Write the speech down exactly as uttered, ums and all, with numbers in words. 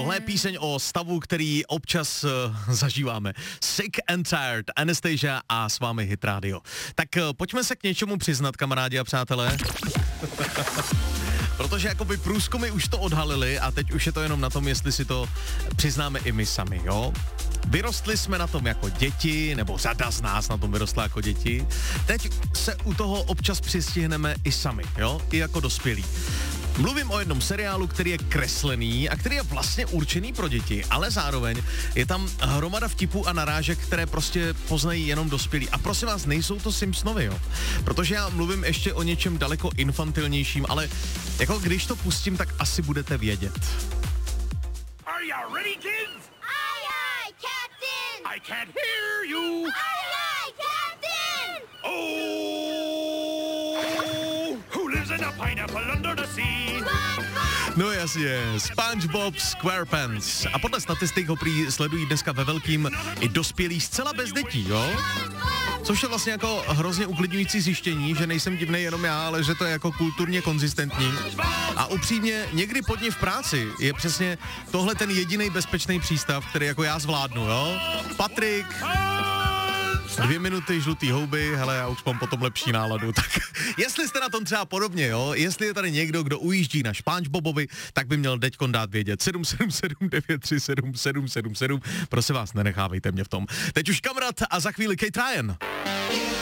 Tohle je píseň o stavu, který občas uh, zažíváme. Sick and Tired, Anastasia a s vámi Hit Radio. Tak uh, pojďme se k něčemu přiznat, kamarádi a přátelé. Protože jakoby průzkumy už to odhalili a teď už je to jenom na tom, jestli si to přiznáme i my sami, jo? Vyrostli jsme na tom jako děti, nebo řada z nás na tom vyrostla jako děti. Teď se u toho občas přistihneme i sami, jo? I jako dospělí. Mluvím o jednom seriálu, který je kreslený a který je vlastně určený pro děti, ale zároveň je tam hromada vtipů a narážek, které prostě poznají jenom dospělí. A prosím vás, nejsou to Simpsonovi, jo? Protože já mluvím ještě o něčem daleko infantilnějším, ale jako když to pustím, tak asi budete vědět. Are you ready, kids? Aye, aye, Captain! I can't hear you. Aye, aye, Captain! Oh, who lives in a pineapple under the sea? No jasně, SpongeBob SquarePants. A podle statistik ho prý sledují dneska ve velkým i dospělí zcela bez dětí, jo? Což je vlastně jako hrozně uklidňující zjištění, že nejsem divnej jenom já, ale že to je jako kulturně konzistentní. A upřímně, někdy pod ní v práci je přesně tohle ten jediný bezpečný přístav, který jako já zvládnu, jo? Patrik, dvě minuty žlutý houby, hele, já už mám potom lepší náladu. Tak jestli jste na tom třeba podobně, jo, jestli je tady někdo, kdo ujíždí na SpongeBobovi, tak by měl deďkon dát vědět. sedm sedm sedm devět tři sedm sedm sedm sedm. Prosím vás, nenechávejte mě v tom. Teď už Kamrat a za chvíli Kate Ryan.